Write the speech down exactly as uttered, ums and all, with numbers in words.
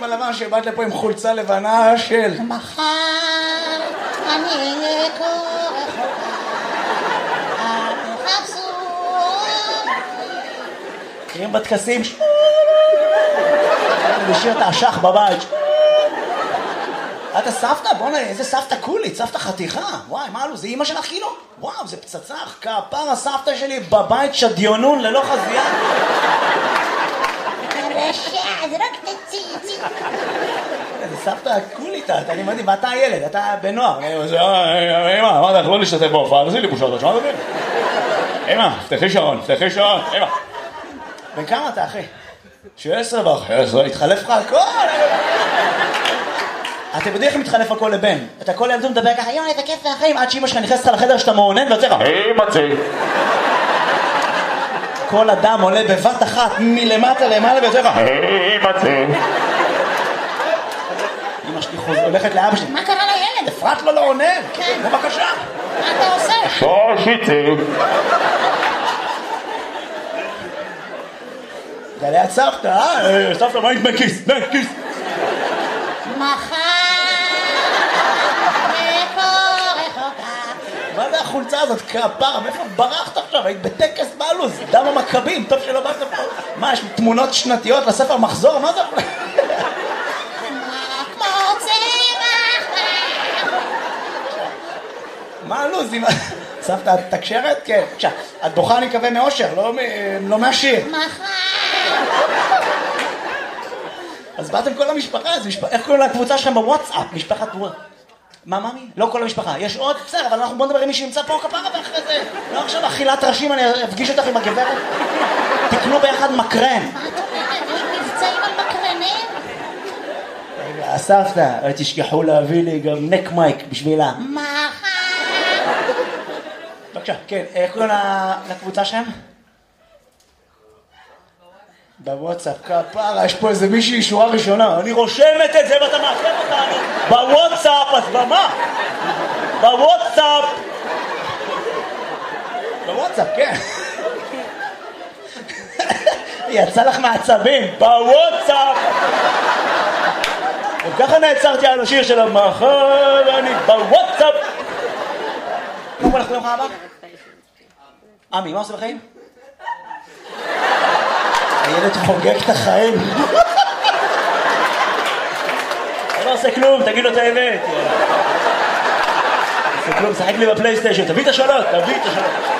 הלבן שבאת לפה עם חולצה לבנה של... מחר אני אהיה כה רחוקה, אל תחפשו אותי. הם בטקסים... בשיר את האשך בבית. אתה סבתא? בוא'נה, איזה סבתא קולית, סבתא חתיכה. וואי, מה אלו? זה אמא שלך כאילו? וואו, זה פצצה. כפר הסבתא שלי בבית שדיונון ללא חזייה. רשע, זה רק תציצי. זה סבתא קולית, אני מדהים, ואתה הילד, אתה בנוער. אמא, מה אתה לא להשתתף בהופעה? תעשי לי בושות, שמעת אותי? אמא, פתחי שעון, פתחי שעון, אמא. בן כמה אתה, אחי? שבע עשרה ואחרי עשרה, התחלף לך הכל. אתם יודעים איך מתחלף הכל לבן? אתה כל ילדו מדבר ככה, יואי, זה כיף והחיים, עד שאמא שלך נכנסת לחדר שאתה מעונן ויוצא לך, היי מצי. כל אדם עולה בבת אחת מלמטה למעלה ויוצא לך, היי מצי. אמא שלי הולכת לאבא שלי, מה קרה לילד? אפרת לו לא עונן. כן. בבקשה. מה אתה עושה? שושיצי. זה ליד סבתא, אה? סבתא, מה נדמה כיס? דמי כיס. מחר מה זה החולצה הזאת? כפרה, מאיפה ברחת עכשיו? היית בטקס בעלוז, דם המכבים, טוב שלא באת פה. מה, יש תמונות שנתיות לספר מחזור? מה זה? מה הלוז? סבתא, את תקשרת? כן. עכשיו, את בוכה אני מקווה מאושר, לא מהשיר. אז באתם כל המשפחה, איך קוראים לקבוצה שלכם בוואטסאפ? משפחת וואטסאפ. מה, ממי? לא כל המשפחה. יש עוד? בסדר, אבל אנחנו בוא נדבר עם מי שנמצא פה כפרה ואחרי זה. לא עכשיו אכילת ראשים, אני אפגיש אותך עם הגברת. תקנו ביחד מקרן. מה את אומרת? יש מבצעים על מקרנים? רגע, סבתא, תשכחו להביא לי גם נק מייק בשבילה. מחר. בבקשה, כן, איך קוראים לקבוצה שלהם? בוואטסאפ, כפרה, יש פה איזה מישהי שורה ראשונה, אני רושמת את זה ואתה מעכב אותנו בוואטסאפ, אז במה? בוואטסאפ בוואטסאפ, כן. יצא לך מעצבים, בוואטסאפ. וככה נעצרתי על השיר של המחר, אני בוואטסאפ. מה פה לך ביום הבא? עמי, מה עושה בחיים? הילד חוגג את החיים. לא עושה כלום, תגיד לו את האמת. עושה כלום, שחק לי בפלייסטיישן, תביא את השאלות, תביא את השאלות.